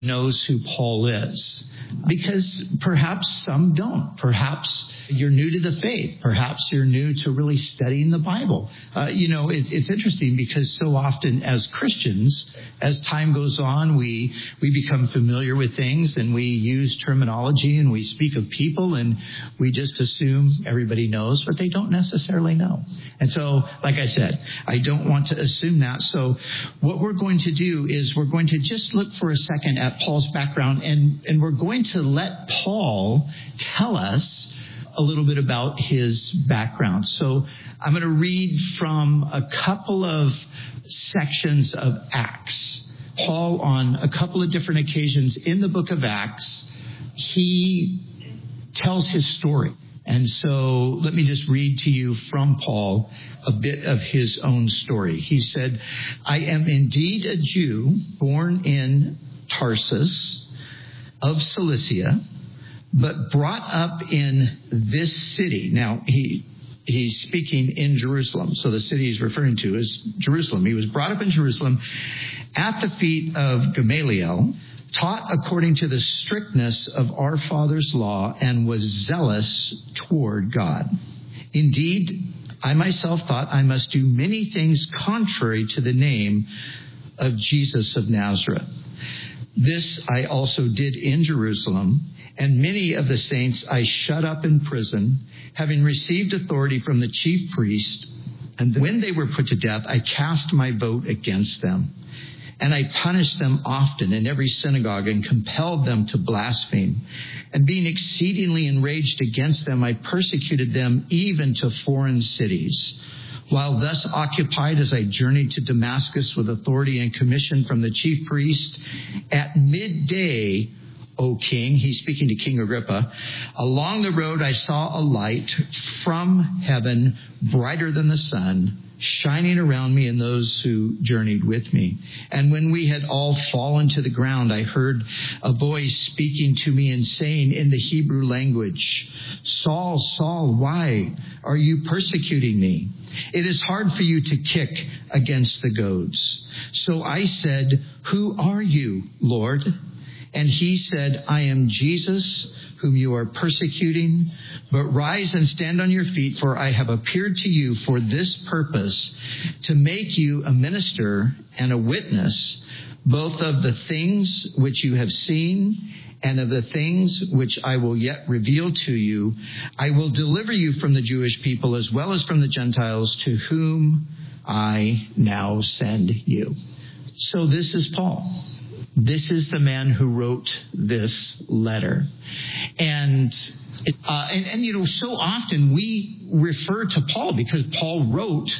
knows who Paul is, because perhaps some don't. Perhaps you're new to the faith. Perhaps you're new to really studying the Bible. It's interesting because so often as Christians, as time goes on, we become familiar with things and we use terminology and we speak of people and we just assume everybody knows, but they don't necessarily know. And so, like I said, I don't want to assume that. So what we're going to do is we're going to just look for a second at Paul's background, and we're going to let Paul tell us a little bit about his background. So I'm going to read from a couple of sections of Acts. Paul, on a couple of different occasions in the book of Acts, he tells his story. And so let me just read to you from Paul a bit of his own story. He said, "I am indeed a Jew born in Tarsus of Cilicia, but brought up in this city." Now, he's speaking in Jerusalem. So the city he's referring to is Jerusalem. He was brought up in Jerusalem at the feet of Gamaliel, taught according to the strictness of our father's law, and was zealous toward God. Indeed, I myself thought I must do many things contrary to the name of Jesus of Nazareth. This I also did in Jerusalem, and many of the saints I shut up in prison, having received authority from the chief priest. And when they were put to death, I cast my vote against them. And I punished them often in every synagogue and compelled them to blaspheme. And being exceedingly enraged against them, I persecuted them even to foreign cities. While thus occupied, as I journeyed to Damascus with authority and commission from the chief priest, at midday, O king, he's speaking to King Agrippa, along the road I saw a light from heaven, brighter than the sun, shining around me and those who journeyed with me. And when we had all fallen to the ground, I heard a voice speaking to me and saying in the Hebrew language, "Saul, Saul, why are you persecuting me? It is hard for you to kick against the goads." So I said, "Who are you, Lord?" And he said, "I am Jesus, whom you are persecuting. But rise and stand on your feet, for I have appeared to you for this purpose, to make you a minister and a witness, both of the things which you have seen and of the things which I will yet reveal to you. I will deliver you from the Jewish people as well as from the Gentiles, to whom I now send you." So this is Paul. This is the man who wrote this letter. And so often we refer to Paul because Paul wrote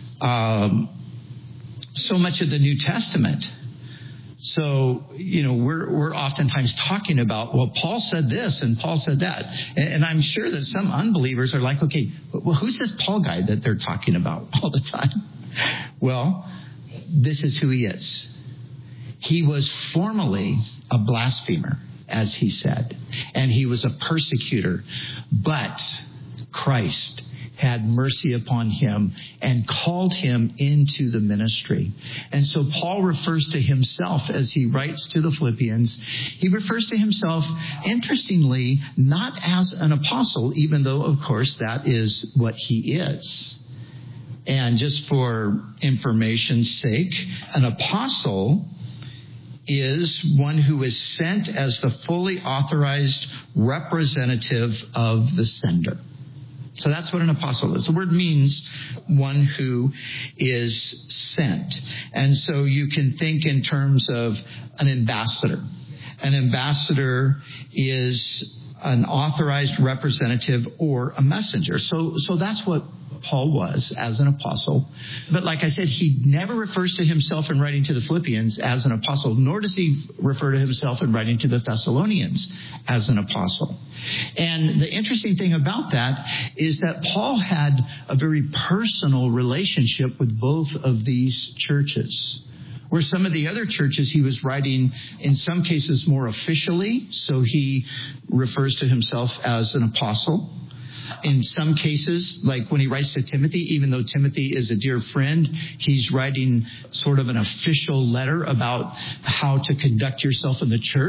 so much of the New Testament. So, we're oftentimes talking about, well, Paul said this and Paul said that. And I'm sure that some unbelievers are like, okay, well, who's this Paul guy that they're talking about all the time? Well, this is who he is. He was formerly a blasphemer, as he said, and he was a persecutor, but Christ had mercy upon him and called him into the ministry. And so Paul refers to himself as he writes to the Philippians. He refers to himself, interestingly, not as an apostle, even though, of course, that is what he is. And just for information's sake, an apostle is one who is sent as the fully authorized representative of the sender. So that's what an apostle is. The word means one who is sent. And so you can think in terms of an ambassador. An ambassador is an authorized representative or a messenger. So that's what Paul was as an apostle. But like I said, he never refers to himself in writing to the Philippians as an apostle, nor does he refer to himself in writing to the Thessalonians as an apostle. And the interesting thing about that is that Paul had a very personal relationship with both of these churches. Where some of the other churches he was writing, in some cases more officially, so he refers to himself as an apostle. In some cases, like when he writes to Timothy, even though Timothy is a dear friend, he's writing sort of an official letter about how to conduct yourself in the church.